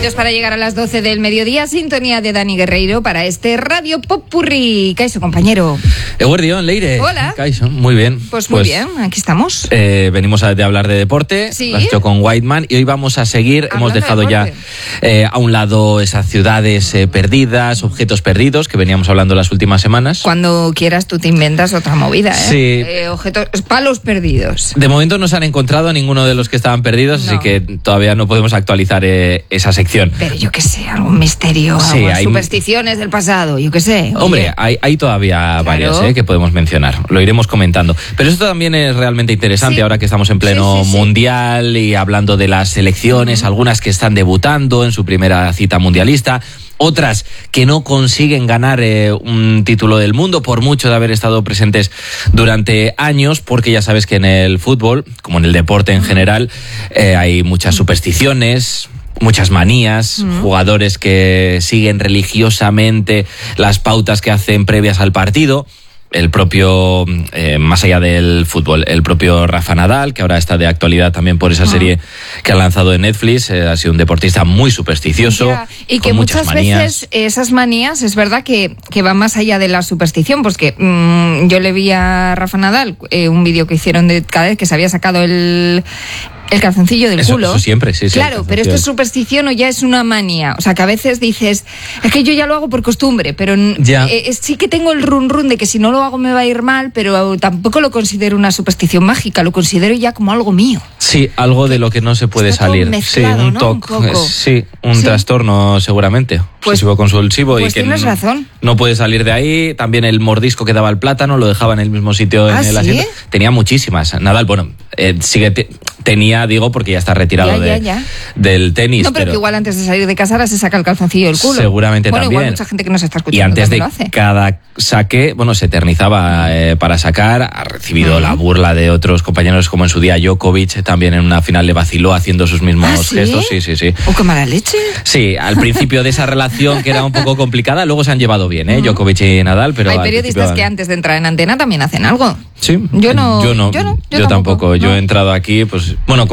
minutitos para llegar a las 12 del mediodía. Sintonía de Dani Guerreiro para este Radio Popurrí. Kaixo, compañero. Eguerdión, Leire. Hola. Kaixo, muy bien. Pues muy bien, aquí estamos. Venimos de hablar de deporte, Sí. lo has hecho con Whiteman, y hoy vamos a seguir. Hablando Hemos dejado de ya a un lado esas ciudades perdidas, objetos perdidos, que veníamos hablando las últimas semanas. Cuando quieras tú te inventas otra movida, ¿eh? Sí. Objetos, palos perdidos. De momento no se han encontrado a ninguno de los que estaban perdidos, No. así que todavía no podemos actualizar esa sección. Pero yo qué sé, algún misterio, Sí, algunas hay- supersticiones del pasado, yo qué sé. Hombre, hay todavía varias que podemos mencionar. Lo iremos comentando. Pero esto también es realmente interesante Sí. ahora que estamos en pleno Sí, sí, sí. mundial y hablando de las selecciones, algunas que están debutando en su primera cita mundialista, otras que no consiguen ganar un título del mundo por mucho de haber estado presentes durante años, porque ya sabes que en el fútbol, como en el deporte en general, hay muchas supersticiones, muchas manías, jugadores que siguen religiosamente las pautas que hacen previas al partido. El propio, más allá del fútbol, el propio Rafa Nadal, que ahora está de actualidad también por esa serie que ha lanzado en Netflix, ha sido un deportista muy supersticioso, Ya, y que con muchas muchas manías. veces esas manías es verdad que van más allá de la superstición, pues que yo le vi a Rafa Nadal un vídeo que hicieron de cada vez que se había sacado el calzoncillo del culo. Eso siempre, sí. Claro, pero esto es superstición o ya es una manía. O sea, que a veces dices, es que yo ya lo hago por costumbre, pero Ya. sí que tengo el run de que si no lo hago me va a ir mal, pero tampoco lo considero una superstición mágica, lo considero ya como algo mío. Sí, algo de lo que no se puede Está todo salir. mezclado, sí, un ¿no? TOC. Un poco. Sí, un Sí. trastorno seguramente. Pues- Obsesivo compulsivo pues y que tienes razón. no puede salir de ahí. También el mordisco que daba el plátano lo dejaba en el mismo sitio en el ¿sí? asiento. Tenía muchísimas. Nadal, bueno, tenía, digo, porque ya está retirado Ya. del tenis. No, pero que igual antes de salir de casa ahora se saca el calzoncillo del culo. Seguramente bueno, también. Igual mucha gente que nos está escuchando Y antes también de lo hace. cada saque, bueno, se eternizaba para sacar. Ha recibido la burla de otros compañeros, como en su día Djokovic, también en una final le vaciló haciendo sus mismos ¿Ah, sí? gestos. Sí. ¡Oh, qué mala leche! Sí, al principio de esa relación que era un poco complicada, luego se han llevado bien, Djokovic y Nadal, pero Hay al periodistas principio- que antes de entrar en antena también hacen algo. Sí, Yo no- yo yo tampoco. Yo no. he entrado aquí, pues, bueno,